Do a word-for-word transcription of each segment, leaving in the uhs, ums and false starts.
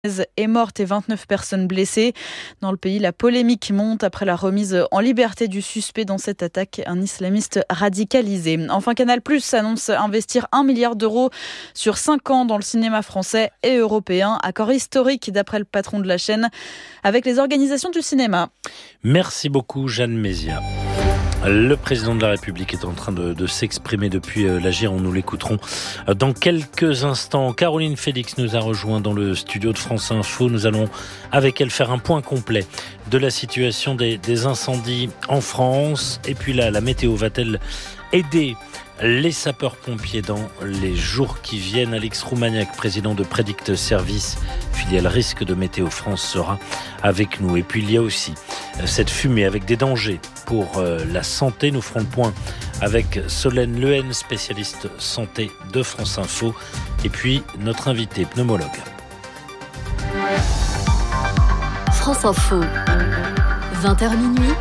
est morte et vingt-neuf personnes blessées. Dans le pays, la polémique monte après la remise en liberté du suspect dans cette attaque, un islamiste radicalisé. Enfin, Canal+ annonce investir un milliard d'euros sur cinq ans dans le cinéma français et européen. Accord historique d'après le patron de la chaîne avec les organisations du cinéma. Merci beaucoup Jeanne Mézia. Le président de la République est en train de, de s'exprimer depuis la Gironde. Nous l'écouterons dans quelques instants. Caroline Félix nous a rejoint dans le studio de France Info. Nous allons avec elle faire un point complet de la situation des, des incendies en France. Et puis là, la météo va-t-elle aider les sapeurs-pompiers dans les jours qui viennent? Alex Roumaniac, président de Predict Service, filiale risque de Météo France, sera avec nous. Et puis il y a aussi cette fumée avec des dangers pour la santé. Nous ferons le point avec Solène Lehen, spécialiste santé de France Info. Et puis notre invité pneumologue. France Info, vingt heures minuit,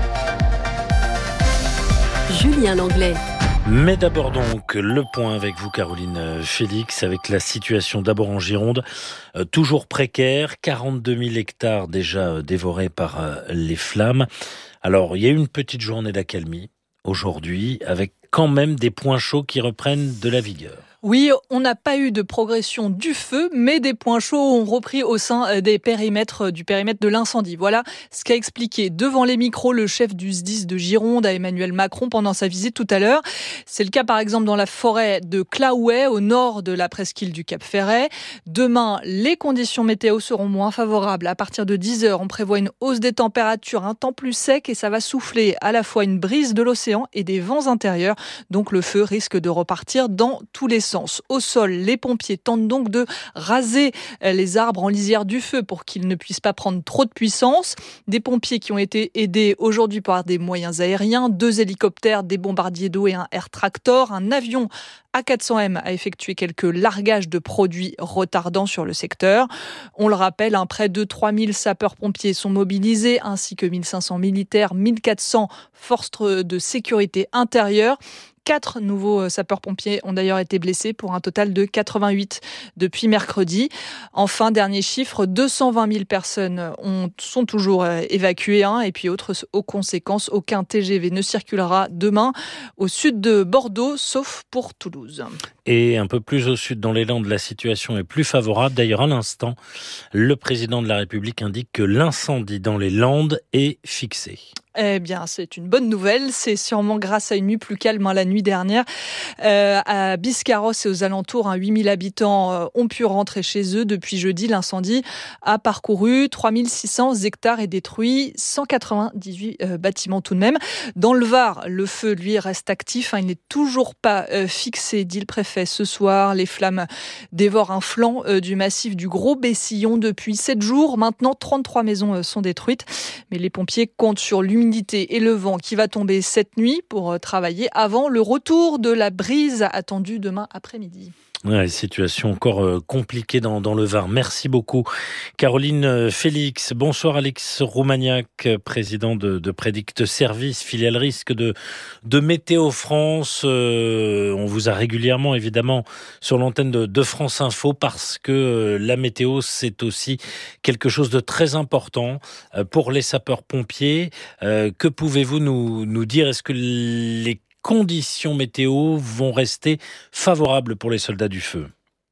Julien Langlais. Mais d'abord donc, le point avec vous Caroline Félix, avec la situation d'abord en Gironde, euh, toujours précaire, quarante-deux mille hectares déjà dévorés par euh, les flammes. Alors, il y a eu une petite journée d'accalmie aujourd'hui, avec quand même des points chauds qui reprennent de la vigueur. Oui, on n'a pas eu de progression du feu, mais des points chauds ont repris au sein des périmètres, du périmètre de l'incendie. Voilà ce qu'a expliqué devant les micros le chef du S D I S de Gironde à Emmanuel Macron pendant sa visite tout à l'heure. C'est le cas par exemple dans la forêt de Claouet, au nord de la presqu'île du Cap Ferret. Demain, les conditions météo seront moins favorables. À partir de dix heures, on prévoit une hausse des températures, un temps plus sec et ça va souffler à la fois une brise de l'océan et des vents intérieurs. Donc le feu risque de repartir dans tous les sens. Au sol, les pompiers tentent donc de raser les arbres en lisière du feu pour qu'ils ne puissent pas prendre trop de puissance. Des pompiers qui ont été aidés aujourd'hui par des moyens aériens, deux hélicoptères, des bombardiers d'eau et un air tractor. Un avion A quatre cents M a effectué quelques largages de produits retardants sur le secteur. On le rappelle, hein, près de trois mille sapeurs-pompiers sont mobilisés, ainsi que mille cinq cents militaires, mille quatre cents forces de sécurité intérieure. Quatre nouveaux sapeurs-pompiers ont d'ailleurs été blessés pour un total de quatre-vingt-huit depuis mercredi. Enfin, dernier chiffre, deux cent vingt mille personnes ont, sont toujours évacuées. Hein, et puis, autres aux conséquences, aucun T G V ne circulera demain au sud de Bordeaux, sauf pour Toulouse. Et un peu plus au sud, dans les Landes, la situation est plus favorable. D'ailleurs, à l'instant, le président de la République indique que l'incendie dans les Landes est fixé. Eh bien, c'est une bonne nouvelle. C'est sûrement grâce à une nuit plus calme, hein, la nuit dernière. Euh, à Biscarrosse et aux alentours, hein, huit mille habitants euh, ont pu rentrer chez eux depuis jeudi. L'incendie a parcouru trois mille six cents hectares et détruit cent quatre-vingt-dix-huit euh, bâtiments tout de même. Dans le Var, le feu, lui, reste actif. Hein, il n'est toujours pas euh, fixé, dit le préfet. Ce soir, les flammes dévorent un flanc euh, du massif du Gros Bessillon depuis sept jours. Maintenant, trente-trois maisons euh, sont détruites. Mais les pompiers comptent sur l'humidité et le vent qui va tomber cette nuit pour travailler avant le retour de la brise attendue demain après-midi. Ouais, situation encore euh, compliquée dans, dans le Var. Merci beaucoup Caroline euh, Félix. Bonsoir Alex Roumaniac, président de, de Predict Service, filiale risque de, de Météo France. Euh, on vous a régulièrement évidemment sur l'antenne de, de France Info parce que euh, la météo c'est aussi quelque chose de très important euh, pour les sapeurs-pompiers. Euh, que pouvez-vous nous, nous dire? Est-ce que les conditions météo vont rester favorables pour les soldats du feu?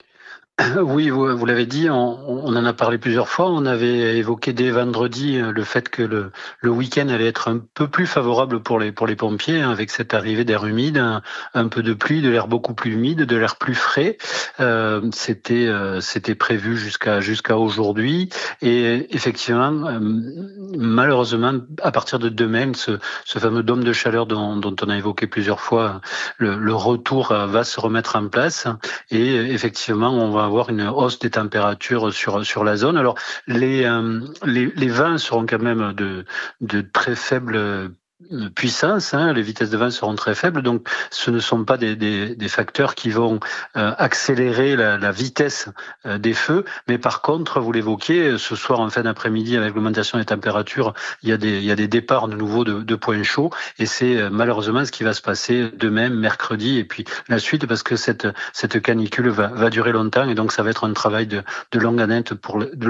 Oui, vous, vous l'avez dit, on, on en a parlé plusieurs fois. On avait évoqué dès vendredi le fait que le, le week-end allait être un peu plus favorable pour les, pour les pompiers, hein, avec cette arrivée d'air humide, un, un peu de pluie, de l'air beaucoup plus humide, de l'air plus frais. Euh, c'était, euh, c'était prévu jusqu'à, jusqu'à aujourd'hui. Et effectivement, euh, malheureusement, à partir de demain, ce, ce fameux dôme de chaleur dont, dont on a évoqué plusieurs fois, le, le retour va se remettre en place. Et effectivement, on va avoir une hausse des températures sur sur la zone. Alors les euh, les, les vents seront quand même de de très faibles puissance, hein, les vitesses de vent seront très faibles, donc ce ne sont pas des, des, des facteurs qui vont euh, accélérer la, la vitesse euh, des feux, mais par contre, vous l'évoquiez, ce soir en fin d'après-midi, avec l'augmentation des températures, il y a des, il y a des départs de nouveau de, de points chauds, et c'est euh, malheureusement ce qui va se passer demain, mercredi, et puis la suite, parce que cette, cette canicule va, va durer longtemps, et donc ça va être un travail de, de longue haleine pour le, de